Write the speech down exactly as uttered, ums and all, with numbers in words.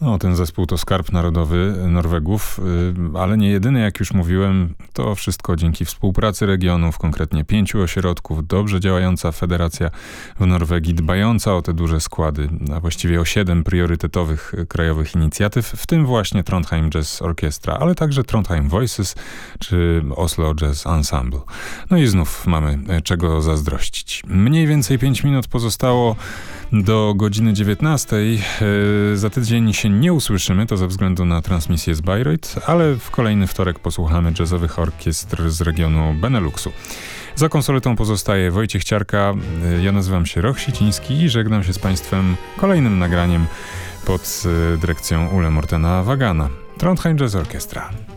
No, ten zespół to skarb narodowy Norwegów, ale nie jedyny, jak już mówiłem. To wszystko dzięki współpracy regionów, konkretnie pięciu ośrodków, dobrze działająca federacja w Norwegii, dbająca o te duże składy, a właściwie o siedem priorytetowych krajowych inicjatyw, w tym właśnie Trondheim Jazz Orchestra, ale także Trondheim Voices czy Oslo Jazz Ensemble. No i znów mamy czego zazdrościć. Mniej więcej pięć minut pozostało do godziny dziewiętnastej. Za tydzień się nie usłyszymy, to ze względu na transmisję z Bayreuth, ale w kolejny wtorek posłuchamy jazzowych orkiestr z regionu Beneluxu. Za konsoletą pozostaje Wojciech Ciarka, ja nazywam się Roch Siciński i żegnam się z Państwem kolejnym nagraniem pod dyrekcją Ule Mortena Wagana. Trondheim Jazz Orchestra.